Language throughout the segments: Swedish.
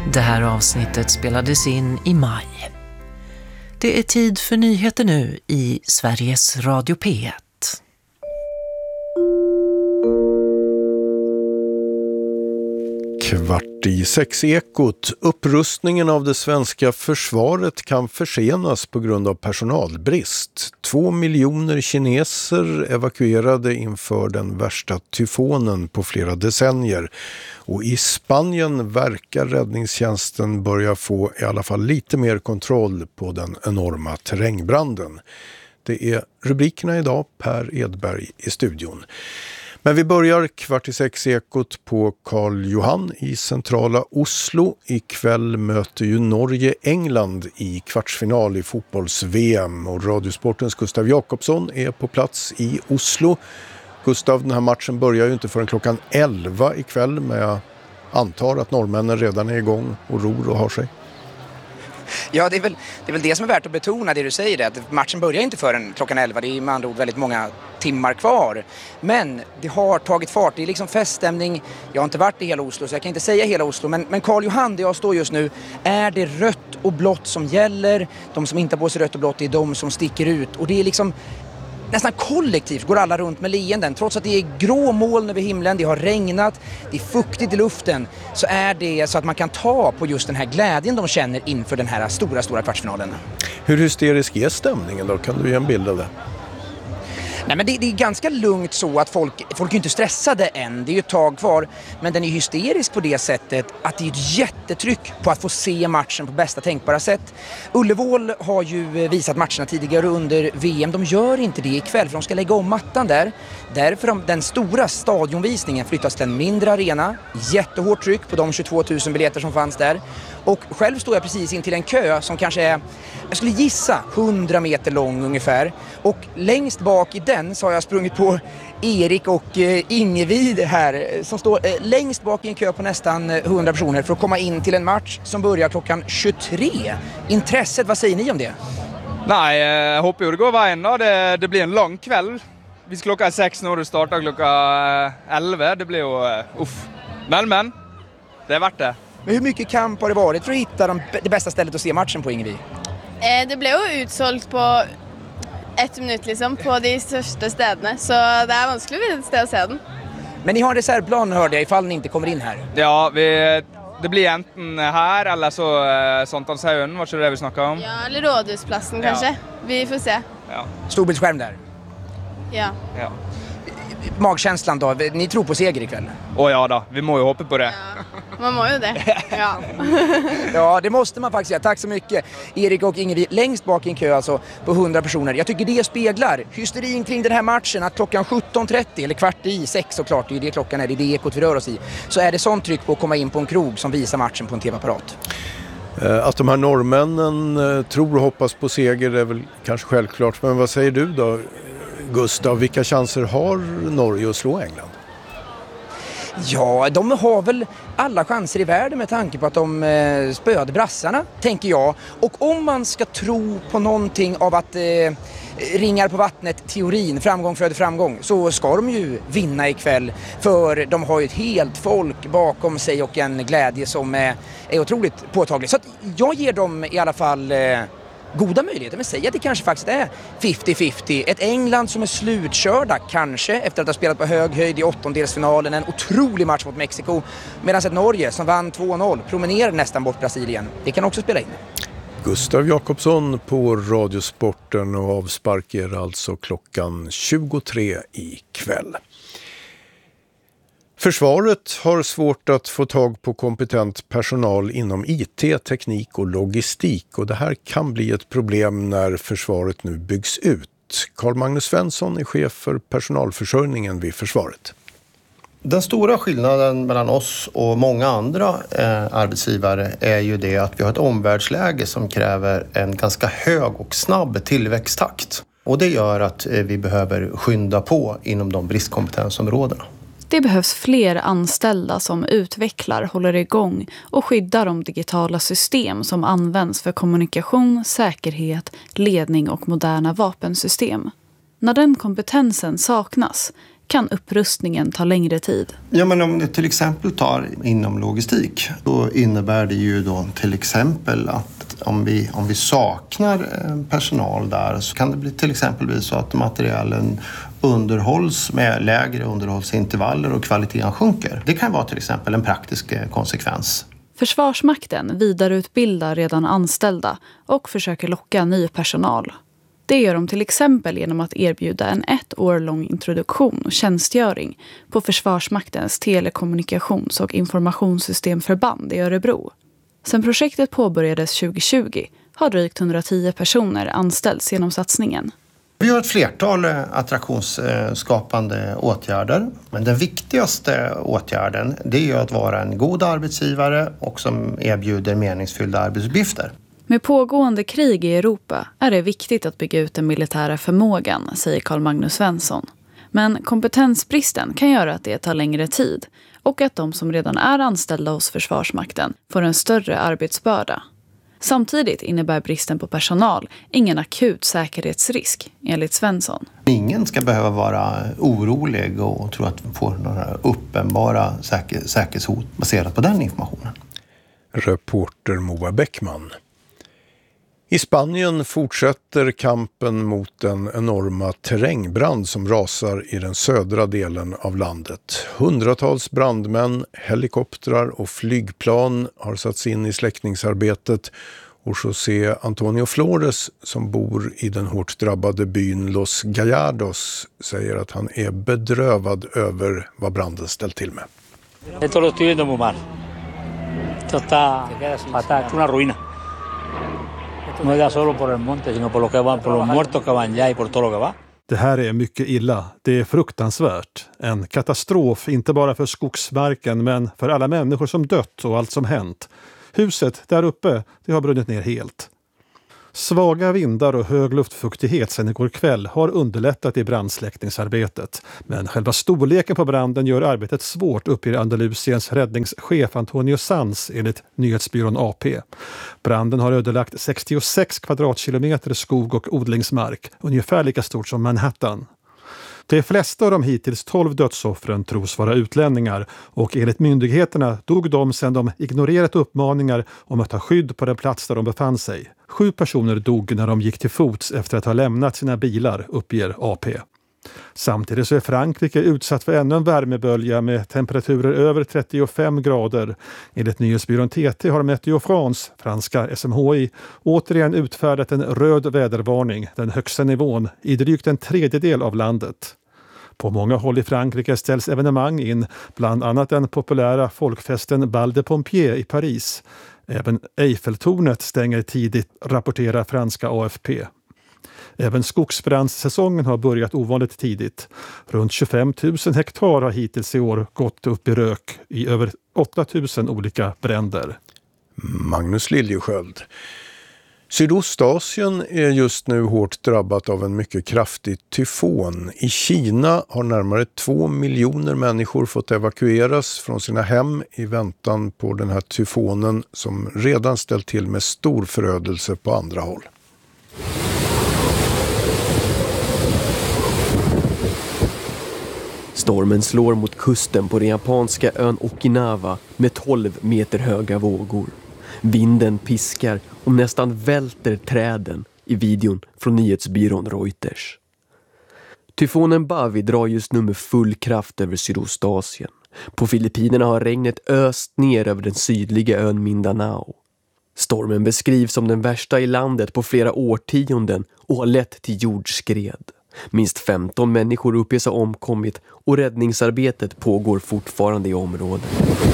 Det här avsnittet spelades in i maj. Det är tid för nyheter nu i Sveriges Radio P1. Kvart i sex Ekot. Upprustningen av det svenska försvaret kan försenas på grund av personalbrist. 2 miljoner kineser evakuerade inför den värsta tyfonen på flera decennier. Och i Spanien verkar räddningstjänsten börja få i alla fall lite mer kontroll på den enorma terrängbranden. Det är rubrikerna idag, Per Edberg i studion. Men vi börjar kvart i sex Ekot på Karl Johan i centrala Oslo. Ikväll möter ju Norge England i kvartsfinal i fotbolls-VM. Och Radiosportens Gustav Jakobsson är på plats i Oslo. Gustav, den här matchen börjar ju inte förrän klockan 11 ikväll. Men jag antar att norrmännen redan är igång och ror och har sig. Ja, det är väl det som är värt att betona, det du säger, det, att matchen börjar inte förrän klockan 11. Det är med andra ord väldigt många timmar kvar. Men det har tagit fart, det är liksom feststämning. Jag har inte varit i hela Oslo så jag kan inte säga hela Oslo. Men Karl Johan, där jag står just nu, är det rött och blått som gäller. De som inte har på sig rött och blått är de som sticker ut. Och det är liksom nästan kollektivt går alla runt med leenden. Trots att det är grå moln över himlen, det har regnat, det är fuktigt i luften, så är det så att man kan ta på just den här glädjen de känner inför den här stora kvartsfinalen. Hur hysterisk är stämningen då? Kan du ge en bild av det? Nej, men det är ganska lugnt så att folk är inte stressade än. Det är ju ett tag kvar. Men den är hysterisk på det sättet att det är ett jättetryck på att få se matchen på bästa tänkbara sätt. Ullevål har ju visat matcherna tidigare under VM. De gör inte det ikväll för de ska lägga om mattan där. Därför den stora stadionvisningen flyttas till en mindre arena. Jättehårt tryck på de 22 000 biljetter som fanns där. Och själv står jag precis in till en kö som kanske är, jag skulle gissa, 100 meter lång ungefär. Och längst bak i den så har jag sprungit på Erik och Ingevid här som står längst bak i en kö på nästan 100 personer för att komma in till en match som börjar klockan 23. Intresset, vad säger ni om det? Nej, jag hoppas ju det går vägen då. Det blir en lång kväll. Vi ska klockan 6 nu och det startar klockan 11. Det blir ju Men, det är värt det. Men hur mycket kamp har det varit för att hitta det bästa stället att se matchen på, Ingevi? Det blev ju utsålt på 1 minut liksom, på de största städerna. Så det är vanskligt att hitta ett ställe att se den. Men ni har en reservplan, hörde jag, ifall ni inte kommer in här. Ja, det blir enten här eller så Sankthanshaugen, var det vi snackar om? Ja, eller Rådhusplatsen kanske. Vi får se. Ja. Storbildsskärm där. Ja. Magkänslan då? Ni tror på seger ikväll? Ja då, vi må ju hoppa på det. Ja, man må ju det. Ja. Ja, det måste man faktiskt göra. Tack så mycket. Erik och Ingrid längst bak i en kö alltså på 100 personer. Jag tycker det speglar hysterin kring den här matchen, att klockan 17.30 eller 17:45 såklart, det är det klockan är, det är det Ekot vi rör oss i. Så är det sånt tryck på att komma in på en krog som visar matchen på en tv-apparat. Att de här norrmännen tror och hoppas på seger är väl kanske självklart. Men vad säger du då, Gustav? Vilka chanser har Norge att slå England? Ja, de har väl alla chanser i världen med tanke på att de spöade brassarna, tänker jag. Och om man ska tro på någonting av att ringar på vattnet, teorin, framgång föder framgång, så ska de ju vinna ikväll. För de har ju ett helt folk bakom sig och en glädje som är otroligt påtaglig. Så att jag ger dem i alla fall goda möjligheter, men säg att det kanske faktiskt är 50-50. Ett England som är slutkörda kanske efter att ha spelat på hög höjd i åttondelsfinalen, en otrolig match mot Mexiko, medan ett Norge som vann 2-0 promenerar nästan bort Brasilien. Det kan också spela in. Gustav Jakobsson på Radiosporten, och avspark är alltså klockan 23 ikväll. Försvaret har svårt att få tag på kompetent personal inom IT, teknik och logistik, och det här kan bli ett problem när försvaret nu byggs ut. Carl Magnus Svensson är chef för personalförsörjningen vid försvaret. Den stora skillnaden mellan oss och många andra arbetsgivare är ju det att vi har ett omvärldsläge som kräver en ganska hög och snabb tillväxttakt. Och det gör att vi behöver skynda på inom de bristkompetensområdena. Det behövs fler anställda som utvecklar, håller igång och skyddar de digitala system som används för kommunikation, säkerhet, ledning och moderna vapensystem. När den kompetensen saknas kan upprustningen ta längre tid. Ja, men om det till exempel tar inom logistik, då innebär det ju då till exempel att om vi saknar personal där, så kan det bli till exempel bli så att materialen underhålls med lägre underhållsintervaller och kvaliteten sjunker. Det kan vara till exempel en praktisk konsekvens. Försvarsmakten vidareutbildar redan anställda och försöker locka ny personal. Det gör de till exempel genom att erbjuda en 1 år lång introduktion och tjänstgöring på Försvarsmaktens telekommunikations- och informationssystemförband i Örebro. Sedan projektet påbörjades 2020 har drygt 110 personer anställts genom satsningen. Vi har ett flertal attraktionsskapande åtgärder, men den viktigaste åtgärden, det är att vara en god arbetsgivare och som erbjuder meningsfyllda arbetsuppgifter. Med pågående krig i Europa är det viktigt att bygga ut den militära förmågan, säger Carl Magnus Svensson. Men kompetensbristen kan göra att det tar längre tid och att de som redan är anställda hos Försvarsmakten får en större arbetsbörda. Samtidigt innebär bristen på personal ingen akut säkerhetsrisk, enligt Svensson. Ingen ska behöva vara orolig och tro att vi får några uppenbara säkerhetshot baserat på den informationen. Reporter Moa Bäckman. I Spanien fortsätter kampen mot den enorma terrängbrand som rasar i den södra delen av landet. Hundratals brandmän, helikoptrar och flygplan har satts in i släckningsarbetet, och José Antonio Flores, som bor i den hårt drabbade byn Los Gallardos, säger att han är bedrövad över vad branden ställt till med. Esto lo estoy viendo muy mal. Esto está fatal, es una ruina. No ya solo por el monte, sino por lo que van, por los muertos que van ya y por todo lo que va. Det här är mycket illa. Det är fruktansvärt. En katastrof, inte bara för skogsmarken men för alla människor som dött och allt som hänt. Huset där uppe, det har brunnit ner helt. Svaga vindar och hög luftfuktighet sedan igår kväll har underlättat i brandsläckningsarbetet. Men själva storleken på branden gör arbetet svårt, uppger Andalusiens räddningschef Antonio Sanz enligt nyhetsbyrån AP. Branden har ödelagt 66 kvadratkilometer skog och odlingsmark, ungefär lika stort som Manhattan. De flesta av de hittills 12 dödsoffren tros vara utlänningar, och enligt myndigheterna dog de sedan de ignorerat uppmaningar om att ta skydd på den plats där de befann sig. 7 personer dog när de gick till fots efter att ha lämnat sina bilar, uppger AP. Samtidigt så är Frankrike utsatt för ännu en värmebölja med temperaturer över 35 grader. Enligt nyhetsbyrån TT har Météo France, franska SMHI, återigen utfärdat en röd vädervarning, den högsta nivån, i drygt en tredjedel av landet. På många håll i Frankrike ställs evenemang in, bland annat den populära folkfesten Bal de Pompiers i Paris. Även Eiffeltornet stänger tidigt, rapporterar franska AFP. Även skogsbrandssäsongen har börjat ovanligt tidigt. Runt 25 000 hektar har hittills i år gått upp i rök i över 8 000 olika bränder. Magnus Liljesköld. Sydostasien är just nu hårt drabbat av en mycket kraftig tyfon. I Kina har närmare 2 miljoner människor fått evakueras från sina hem i väntan på den här tyfonen som redan ställt till med stor förödelse på andra håll. Stormen slår mot kusten på den japanska ön Okinawa med 12 meter höga vågor. Vinden piskar och nästan välter träden i videon från nyhetsbyrån Reuters. Tyfonen Bavi drar just nu med full kraft över Sydostasien. På Filippinerna har regnet öst ner över den sydliga ön Mindanao. Stormen beskrivs som den värsta i landet på flera årtionden och har lett till jordskred. Minst 15 människor uppges ha omkommit och räddningsarbetet pågår fortfarande i området.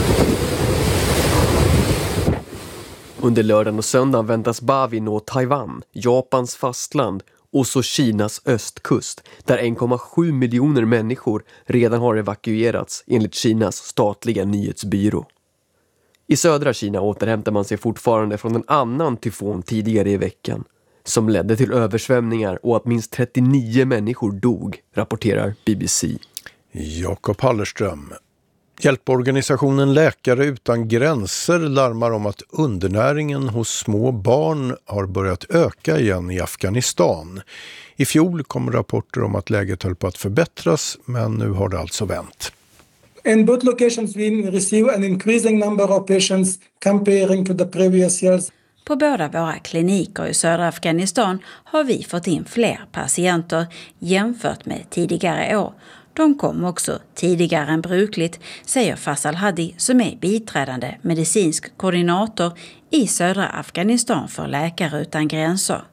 Under lördagen och söndagen väntas Bavi nå Taiwan, Japans fastland och så Kinas östkust, där 1,7 miljoner människor redan har evakuerats enligt Kinas statliga nyhetsbyrå. I södra Kina återhämtar man sig fortfarande från en annan tyfon tidigare i veckan, som ledde till översvämningar och att minst 39 människor dog, rapporterar BBC. Jakob Hallerström. Hjälporganisationen Läkare utan gränser larmar om att undernäringen hos små barn har börjat öka igen i Afghanistan. I fjol kom rapporter om att läget höll på att förbättras, men nu har det alltså vänt. In both locations we receive an increasing number of patients comparing to the previous years. På båda våra kliniker i södra Afghanistan har vi fått in fler patienter jämfört med tidigare år. De kom också tidigare än brukligt, säger Faisal Hadi som är biträdande medicinsk koordinator i södra Afghanistan för Läkare utan gränser.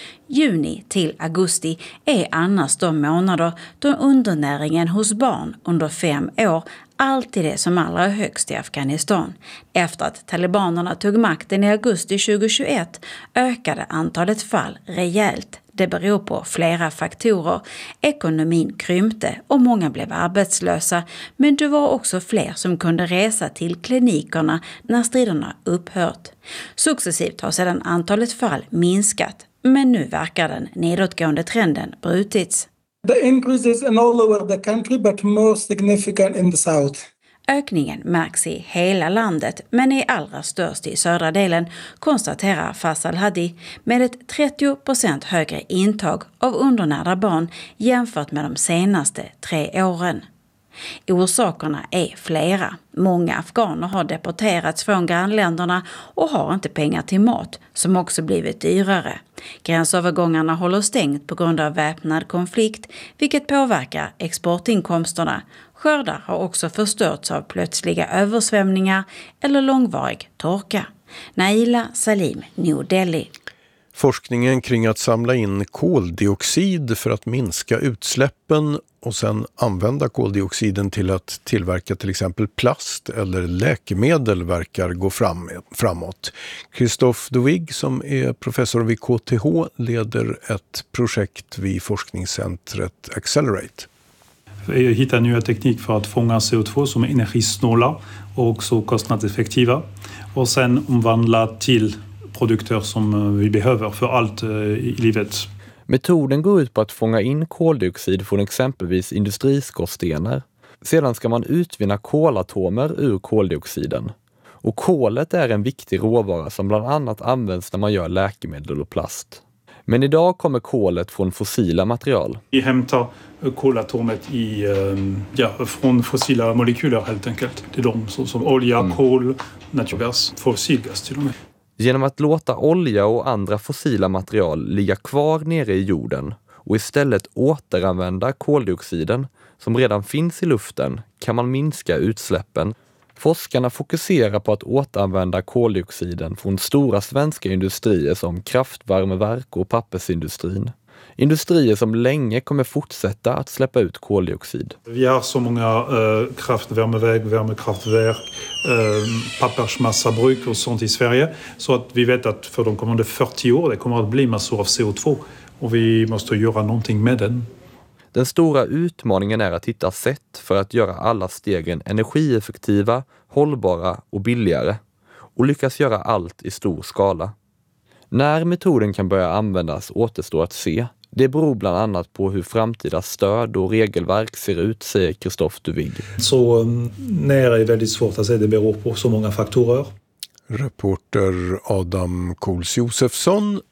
Juni till augusti är annars de månader då undernäringen hos barn under 5 år alltid är som allra högst i Afghanistan. Efter att talibanerna tog makten i augusti 2021 ökade antalet fall rejält. Det beror på flera faktorer. Ekonomin krympte och många blev arbetslösa, men det var också fler som kunde resa till klinikerna när striderna upphört. Successivt har sedan antalet fall minskat, men nu verkar den nedåtgående trenden brutits. The increase is in all over the country but more significant in the south. Ökningen märks i hela landet, men är allra störst i södra delen, konstaterar Faisal Hadi, med ett 30% högre intag av undernärda barn jämfört med de senaste 3 åren. Orsakerna är flera. Många afghaner har deporterats från grannländerna och har inte pengar till mat, som också blivit dyrare. Gränsövergångarna håller stängt på grund av väpnad konflikt, vilket påverkar exportinkomsterna. Skördar har också förstörts av plötsliga översvämningar eller långvarig torka. Naila Salim, New Delhi. Forskningen kring att samla in koldioxid för att minska utsläppen och sen använda koldioxiden till att tillverka till exempel plast eller läkemedel verkar gå framåt. Christophe Duvig som är professor vid KTH leder ett projekt vid forskningscentret Accelerate. Hitta nya teknik för att fånga CO2 som är energisnåla och också kostnadseffektiva och sen omvandla till produkter som vi behöver för allt i livet. Metoden går ut på att fånga in koldioxid från exempelvis industriskorstenar. Sedan ska man utvinna kolatomer ur koldioxiden. Och kolet är en viktig råvara som bland annat används när man gör läkemedel och plast. Men idag kommer kolet från fossila material. Vi hämtar kolatomet från fossila molekyler helt enkelt. Det är de som olja, kol, naturgas, fossilgas till och med. Genom att låta olja och andra fossila material ligga kvar nere i jorden och istället återanvända koldioxiden som redan finns i luften kan man minska utsläppen. Forskarna fokuserar på att återanvända koldioxiden från stora svenska industrier som kraftvärmeverk och pappersindustrin. Industrier som länge kommer fortsätta att släppa ut koldioxid. Vi har så många kraftvärmeverk, värmekraftverk, pappersmassabruk och sånt i Sverige så att vi vet att för de kommande 40 år det kommer att bli massor av CO2 och vi måste göra någonting med den. Den stora utmaningen är att hitta sätt för att göra alla stegen energieffektiva, hållbara och billigare och lyckas göra allt i stor skala. När metoden kan börja användas återstår att se. Det beror bland annat på hur framtida stöd och regelverk ser ut, säger Christophe Duvig. Så när är väldigt svårt att säga, det beror på så många faktorer. Reporter Adam Kols Josefsson.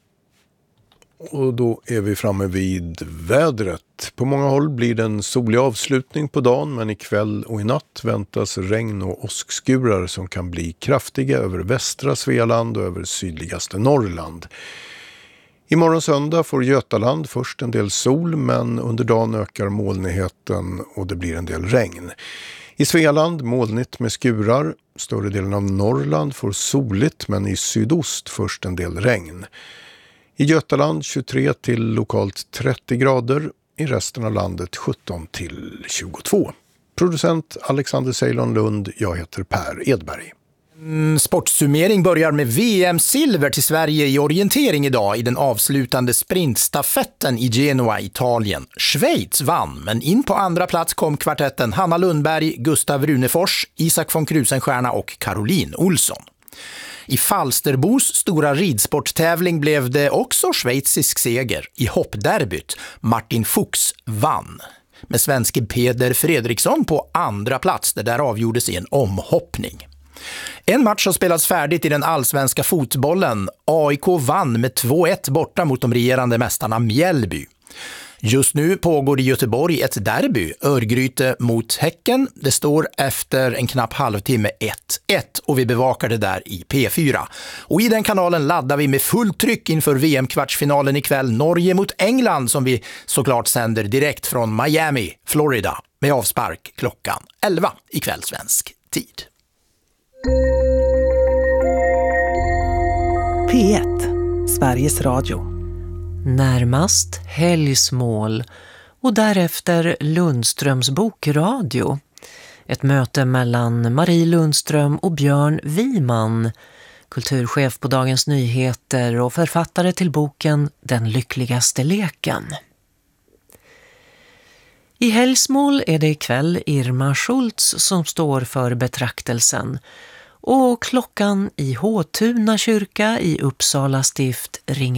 Och då är vi framme vid vädret. På många håll blir det en solig avslutning på dagen, men ikväll och i natt väntas regn och åskskurar som kan bli kraftiga över västra Svealand och över sydligaste Norrland. Imorgon söndag får Götaland först en del sol, men under dagen ökar molnigheten och det blir en del regn. I Svealand molnigt med skurar, större delen av Norrland får soligt men i sydost först en del regn. I Götaland 23 till lokalt 30 grader, i resten av landet 17 till 22. Producent Alexander Ceylon Lund, jag heter Per Edberg. Sportsummering börjar med VM-silver till Sverige i orientering idag i den avslutande sprintstafetten i Genua, Italien. Schweiz vann, men in på andra plats kom kvartetten Hanna Lundberg, Gustav Runefors, Isak von Krusenstjerna och Caroline Olsson. I Falsterbos stora ridsporttävling blev det också schweizisk seger i hoppderbyt. Martin Fuchs vann. med svenske Peder Fredriksson på andra plats. Det där avgjordes i en omhoppning. En match har spelats färdigt i den allsvenska fotbollen. AIK vann med 2-1 borta mot de regerande mästarna Mjällby. Just nu pågår i Göteborg ett derby, Örgryte mot Häcken. Det står efter en knapp halvtimme 1-1 och vi bevakar det där i P4. Och i den kanalen laddar vi med fullt tryck inför VM-kvartsfinalen ikväll, Norge mot England, som vi såklart sänder direkt från Miami, Florida, med avspark klockan 11 ikväll svensk tid. P1, Sveriges Radio. Närmast Helgsmål och därefter Lundströms bokradio. Ett möte mellan Marie Lundström och Björn Wiman, kulturchef på Dagens Nyheter och författare till boken Den lyckligaste leken. I Helgsmål är det ikväll Irma Schultz som står för betraktelsen. Och klockan i Håtuna kyrka i Uppsala stift ringer